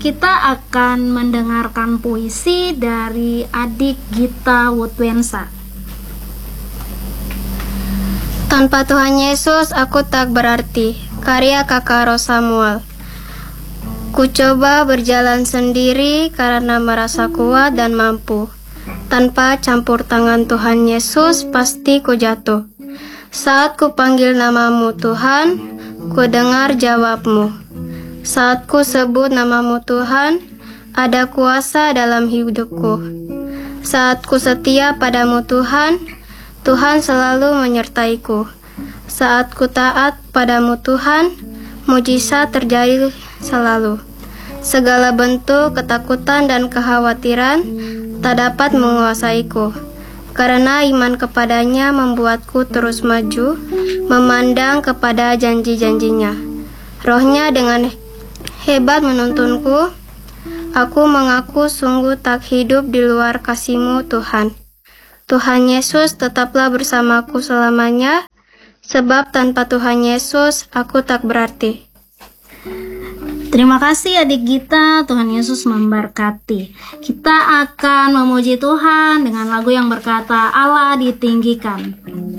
kita akan mendengarkan puisi dari adik Gita Wutwensa. Tanpa Tuhan Yesus aku tak berarti. Karya Kakak Ros Samuel. Ku coba berjalan sendiri karena merasa kuat dan mampu. Tanpa campur tangan Tuhan Yesus pasti ku jatuh. Saat ku panggil namamu Tuhan, ku dengar jawabmu. Saat ku sebut namamu Tuhan, ada kuasa dalam hidupku. Saat ku setia padamu Tuhan, Tuhan selalu menyertaiku. Saat ku taat padamu Tuhan, mujizat terjadi selalu. Segala bentuk ketakutan dan kekhawatiran tak dapat menguasaiku. Karena iman kepadanya membuatku terus maju, memandang kepada janji-janjinya. Rohnya dengan hebat menuntunku, aku mengaku sungguh tak hidup di luar kasih-Mu Tuhan. Tuhan Yesus tetaplah bersamaku selamanya, sebab tanpa Tuhan Yesus aku tak berarti. Terima kasih adik Gita, Tuhan Yesus memberkati. Kita akan memuji Tuhan dengan lagu yang berkata Allah ditinggikan.